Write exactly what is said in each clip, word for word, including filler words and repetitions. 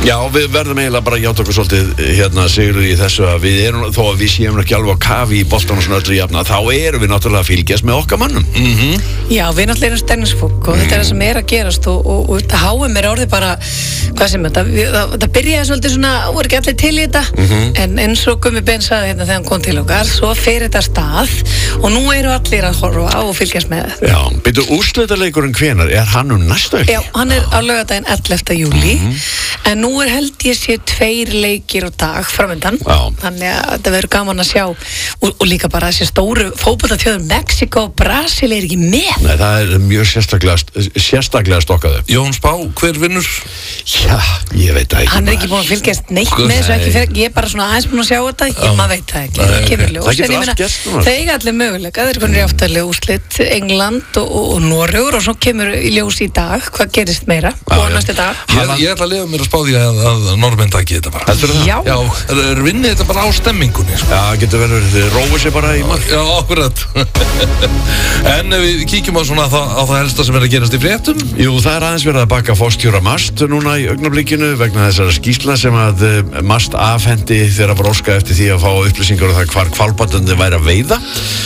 Já, við verðum eiginlega bara að játa okkur svolítið hérna sigur í þessu að við erum, þó að við séum ekki alveg á kafi í boltan og svona öllu jafna, þá erum við náttúrulega að fylgjast með okkar mannum. Mm-hmm. Já, við náttúrulega erum stennisfólk og mm. þetta er það sem er að gerast og, og, og þetta háum er orðið bara, hvað sem þetta, þetta byrjaði svolítið svona, voru ekki allir til í þetta, mm-hmm. en eins og Gummi Ben sagði hérna þegar hann kom til okkar, svo fer þetta stað og nú eru allir að horfa á og fylgjast með. Já, byrju úrslitaleikurinn hvenær, er hann um næsta helgi? Já, hann er á laugardaginn ellefta júlí, mm-hmm. en nú er held ég sé tveir leikir á dag framöndan, þannig að þetta verður gaman að sjá og, og líka bara þessi stóru fótboltaþjóðir Mexíkó og Brasil er ekki með. Nei, það er mjög sérstaklega, sérstaklega stokkað upp. Jón Spá, hver vinnur? Já, ég veit það ekki. Hann er ekki búin að fylgjast neitt með þessu, ekki fyrir, ég er bara svona aðeins búin að sjá þetta, ég maður veit það ekki, það kemur ljós. Það getur allt gerst núna. Það eiga allir möguleika, það er konur í áttalega úrslit, England og, og, og Noregur og svo kemur í ljós í dag, hvað gerist meira og næstu dag. Ég, ég ætla að lifa mér að spá því að, að Norðmenn taki þetta bara. Heldur það? Já. Já, er vinnið þetta bara á stemmingunni, sko. Já, getur vel verið, þið róið sér bara í mark. Já, akkurat. En við kíkjum á svona á, á það helsta sem er að gerast í fréttum. Jú, það er aðeins verið að baka forstjóra MAST núna í augnablikinu vegna þessara skýrsla sem að MAST afhendi þegar var óskað eftir því að fá upplýsingar um það hvar hvalbátandi væri að veiða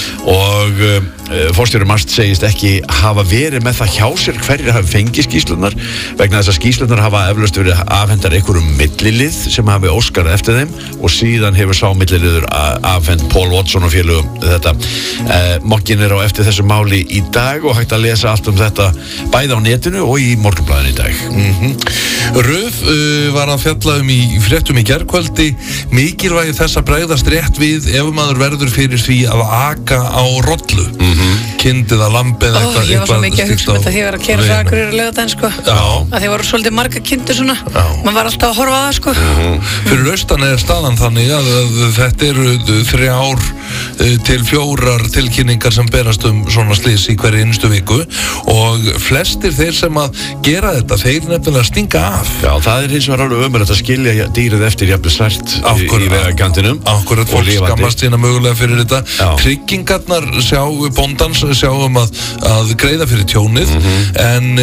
og uh, forstjóri MAST segist ekki hafa verið með það hjá sér hverjir hafi fengið skýrslunar vegna þess að skýrslunar hafa eflaust verið afhendar einhverjum millilið sem hafi óskað eftir þeim og síðan hefur sá milliliður afhend Paul Watson og félögum þetta. Uh, Mokkin er á eftir þessu máli í dag og hægt að lesa allt um þetta bæði á netinu og í Morgunblaðinu í dag. Mm-hmm. Röf uh, var að fjalla um í fréttum í gærkvöldi mikilvægi þess að bregðast rétt við ef maður verður fyrir því að aka á rollu. Mm-hmm. Kindið að lambi eða eitthvað. Ó, ég var svo mikið að hugsa um þetta því að ég var að keyra frá Akureyri á laugardaginn, sko. Já. Að því voru svolítið marga kindur svona. Já. Man var alltaf að horfa á það, sko. Mm-hmm. Fyrir austan er staðan þannig að, að þetta eru þrjár uh, til fjórar tilkynningar sem berast um svona slys í hverju einustu viku og flestir þeir sem að gera þetta, þeir nefnilega stinga af. Já, það er hins vegar alveg ömurlegt að skilja dýrið eftir jafnvel sært í, í vegakantinum. Akkurat, fólk skammast sína mögulega fyrir þetta. Tryggingarnar sjá bóndans sjá um að, að greiða fyrir tjónið, mm-hmm. en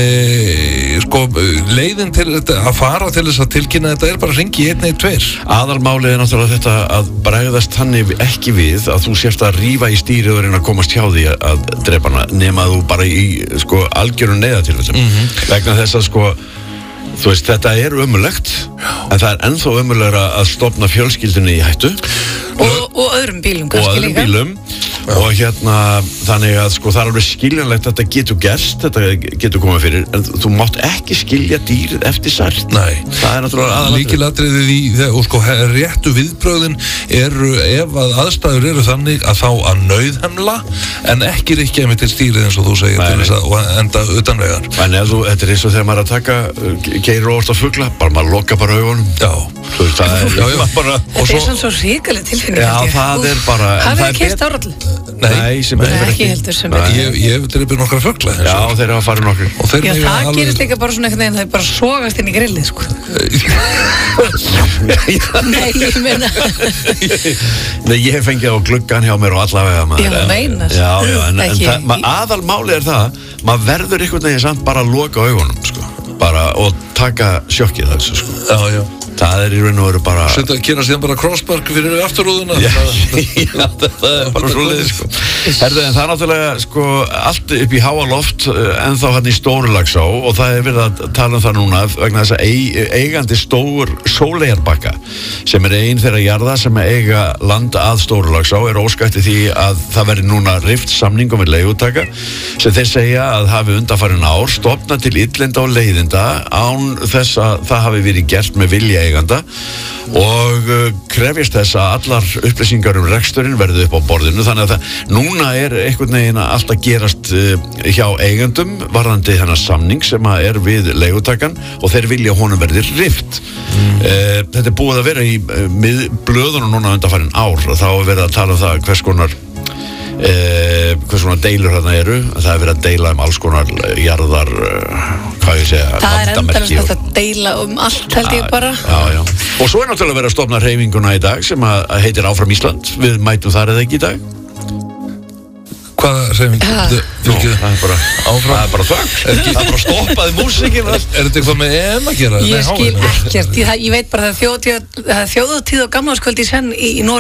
e, sko, leiðin til þetta að fara til þess að tilkynna þetta er bara að ringi í einn eitt tveir. Aðalmálið er náttúrulega þetta að bregðast þannig ekki við að þú sérst að rífa í stýrið og reyna að komast hjá því að drepa hana nema að þú bara í sko algjörun neyðatilfellum, mm-hmm. vegna þess að sko þú veist, þetta er ömurlegt en það er ennþá ömurlegra að stofna fjölskyldunni í hættu og, og öðrum bílum og öðrum líka. bílum Já. Og hérna, þannig að sko það er alveg skiljanlegt að þetta getur gerst, þetta getur komið fyrir, en þú mátt ekki skilja dýrið eftir sært. Nei. Það er náttúrulega aðalatriðið. Líkilatriðið í, og sko réttu viðbrögðin eru, ef að aðstæður eru þannig að þá að nauðhemla, en ekki rikja með til stýrið eins og þú segir Nei. Til þess að enda utan vegar. En ef þú, þetta er eins og þegar maður er að taka, keyrir óvart á fugla, bara maður loka bara augunum. Já. Þú veist, það er, já, já. bara... Þetta er svona svo ríkaleg tilfinning. Já, það er bara... Hafið þið keyrt á rollu? Nei, Nei, sem Nei, ekki heldur sem er. Ég, ég hef drifið nokkra fugla. Já, þeir hafa farið nokkru. Já, það alveg... gerist líka bara svona einhvern veginn, það er bara sogast inn í grillið, sko. Nei, ég meina. Nei, ég hef fengið á gluggan hjá mér og allavega maður. Já, meinar. Já, já, en, en það, ma, aðalmáli er það, maður verður einhvern veginn samt bara að loka augunum, sko. Bara, og taka sjokkið þessu, sko. Já, já. Það er í raun og veru bara... Setta að kynna síðan bara crossbark fyrir afturrúðuna. Já, já, það er bara svoleiðis, sko. Herðu, en það er náttúrulega, sko, allt upp í háa loft, ennþá hann í Stórulagsá og það er verið að tala um það núna vegna þess að eig, eigandi stór Sóleyjarbakka sem er ein þeirra jarða sem eiga land að Stórulagsá er óskætti því að það veri núna rift samningum við leigutaka sem þeir segja að hafi undanfarin ár stofna til illinda og leiðinda án þess að það hafi verið gert með vilja eiganda og uh, krefjast þess að allar upplýsingar um reksturinn verði upp á borðinu þannig að það, núna er einhvern veginn að allt að gerast uh, hjá eigandum varðandi þennan samning sem að er við leigutakan og þeir vilja honum verði rift. Mm. Uh, þetta er búið að vera í uh, mið, blöðunum núna undanfarin ár og þá er verið að tala um það hvers konar Uh, hvers konar deilur þarna eru það er verið að deila um alls konar jarðar uh, hvað ég segja það er endalast að deila um allt held ég bara já, já. Og svo er náttúrulega verið að stofna hreyfinguna í dag sem að, að heitir Áfram Ísland við mætum þar eða ekki í dag hvaða hreyfing? Nú, það er bara Áfram. Það er bara þögn Það er bara stoppaði músíkin Er þetta eitthvað með E M að gera? Ég Nei, skil H M? ekkert, ég, það- ég veit bara að það er þjóðhátíð- það er þjóðhátíð og gamlárskvöld í senn í, í Noregi